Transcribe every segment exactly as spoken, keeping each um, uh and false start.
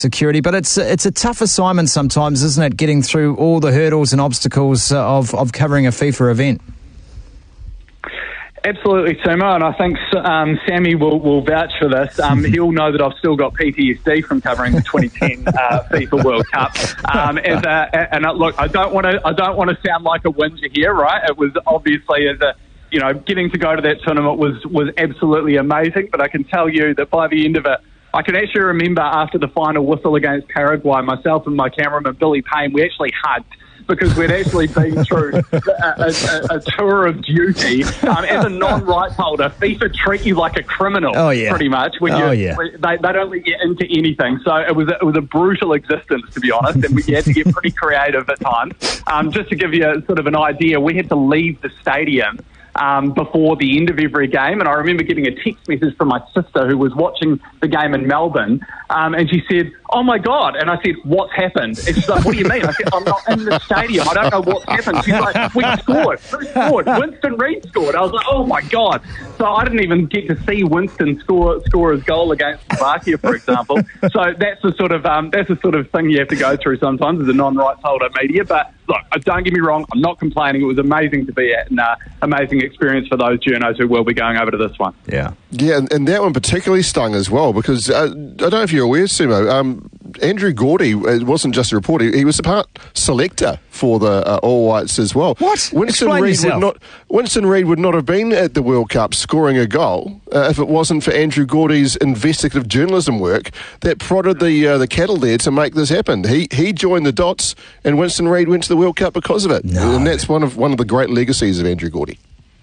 security, but it's it's a tough assignment sometimes, isn't it, getting through all the hurdles and obstacles of, of covering a FIFA event? Absolutely, Timo, and I think um, Sammy will, will vouch for this. Um, he'll know that I've still got P T S D from covering the twenty ten uh, FIFA World Cup. Um, as a, and uh, look, I don't want to I don't want to sound like a whinger here, right? It was obviously as a you know getting to go to that tournament was was absolutely amazing. But I can tell you that by the end of it, I can actually remember after the final whistle against Paraguay, myself and my cameraman Billy Payne, we actually hugged, because we'd actually been through a, a, a tour of duty. Um, as a non-rights holder, FIFA treat you like a criminal, oh, yeah. pretty much. When oh, you, yeah. they, they don't let you into anything. So it was a, it was a brutal existence, to be honest, and we had to get pretty creative at times. Um, just to give you a, sort of an idea, we had to leave the stadium Um, before the end of every game, and I remember getting a text message from my sister who was watching the game in Melbourne, um, and she said, "Oh my God," and I said, "What's happened?" And she's like, "What do you mean?" I said, "I'm not in the stadium, I don't know what's happened." She's like, "We scored, who scored?" Winston Reid scored. I was like, "Oh my God." So I didn't even get to see Winston score score his goal against Slovakia, for example. So that's the sort of um, that's the sort of thing you have to go through sometimes as a non-rights holder media. But look, don't get me wrong, I'm not complaining. It was amazing to be at, and uh, amazing experience for those journos who will be going over to this one. Yeah. Yeah, and, and that one particularly stung as well, because uh, I don't know if you're aware, Sumo, um, Andrew Gordy it wasn't just a reporter, he was a part selector for the uh, All Whites as well. What? Winston Explain Reid yourself. would not Winston Reid would not have been at the World Cup scoring a goal uh, if it wasn't for Andrew Gordy's investigative journalism work that prodded the uh, the cattle there to make this happen. He he joined the dots, and Winston Reid went to the World Cup because of it. No. And that's one of one of the great legacies of Andrew Gordy.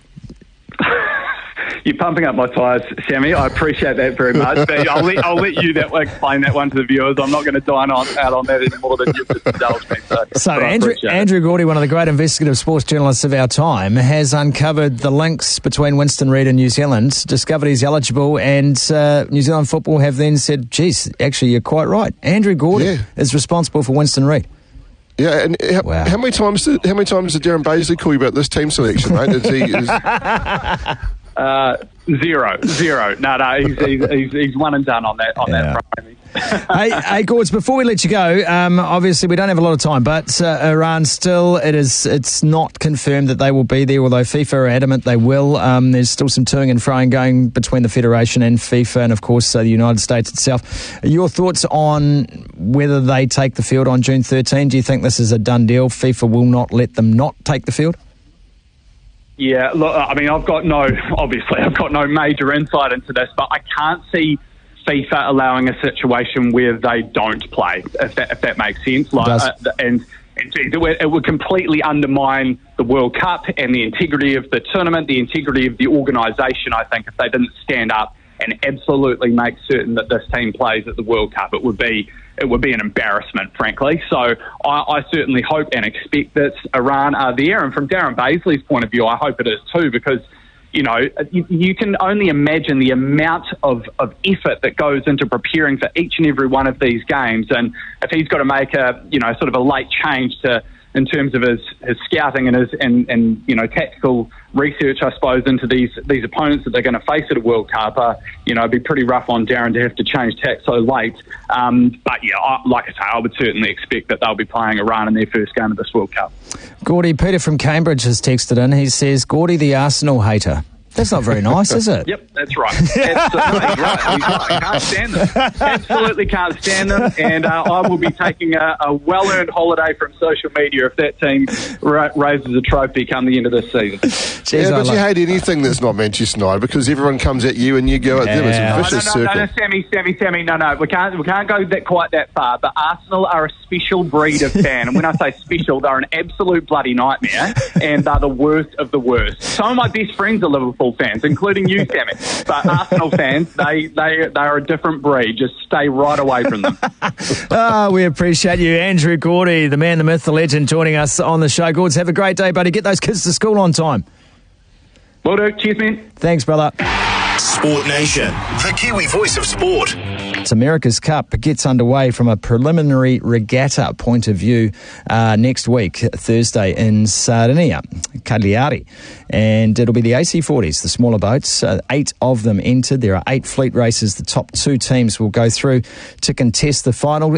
You're pumping up my tyres, Sammy. I appreciate that very much. But I'll let, I'll let you that explain that one to the viewers. I'm not going to dine on, out on that any more than you've just indulged me. So, so Andrew, Andrew Gordy, one of the great investigative sports journalists of our time, has uncovered the links between Winston Reid and New Zealand, discovered he's eligible, and uh, New Zealand football have then said, geez, actually, you're quite right. Andrew Gordy yeah. is responsible for Winston Reid. Yeah, and how, wow. how many times did how many times did Darren Baisley call you about this team selection, mate? Is he, is... Uh, zero, zero. No, no, he's, he's, he's, he's one and done on that on yeah. that front. hey, hey, Gords, before we let you go, um, obviously we don't have a lot of time, but uh, Iran still, it is, it's not confirmed that they will be there, although FIFA are adamant they will. Um, there's still some toing and froing going between the Federation and FIFA, and of course uh, the United States itself. Your thoughts on whether they take the field on June thirteenth? Do you think this is a done deal? FIFA will not let them not take the field? Yeah, look, I mean, I've got no, obviously, I've got no major insight into this, but I can't see FIFA allowing a situation where they don't play, if that, if that makes sense. Like, uh, and, and geez, it, would, it would completely undermine the World Cup and the integrity of the tournament, the integrity of the organisation, I think, if they didn't stand up and absolutely make certain that this team plays at the World Cup. It would be it would be an embarrassment, frankly. So I, I certainly hope and expect that Iran are there. And from Darren Baisley's point of view, I hope it is too, because, you know, you, you can only imagine the amount of, of effort that goes into preparing for each and every one of these games. And if he's got to make a, you know, sort of a late change to in terms of his, his scouting and his and, and you know tactical research, I suppose, into these these opponents that they're going to face at a World Cup, uh, you know, it'd be pretty rough on Darren to have to change tack so late. Um, but yeah, I, like I say, I would certainly expect that they'll be playing Iran in their first game of this World Cup. Gordy, Peter from Cambridge has texted in. He says, Gordy the Arsenal hater. That's not very nice, is it? Yep, that's right. Absolutely, he's right. He's right. I can't stand them. Absolutely can't stand them. And uh, I will be taking a, a well-earned holiday from social media if that team ra- raises a trophy come the end of this season. Jeez, yeah, but I you like hate anything that's not Manchester United because everyone comes at you and you go at yeah. them. It's a vicious no, no, no, circle. No, no, Sammy, Sammy, Sammy, no, no. We can't, we can't go that quite that far. But Arsenal are a special breed of fan. And when I say special, they're an absolute bloody nightmare. And they're the worst of the worst. Some of my best friends are Liverpool fans, including you, Sammy. But Arsenal fans, they, they, they are a different breed. Just stay right away from them. Oh, we appreciate you. Andrew Gordy, the man, the myth, the legend, joining us on the show. Gords, have a great day, buddy. Get those kids to school on time. Will do. Cheers, man. Thanks, brother. Sport Nation, the Kiwi voice of sport. It's America's Cup gets underway from a preliminary regatta point of view uh, next week, Thursday, in Sardinia, Cagliari. And it'll be the A C forties, the smaller boats. Uh, eight of them entered. There are eight fleet races. The top two teams will go through to contest the final.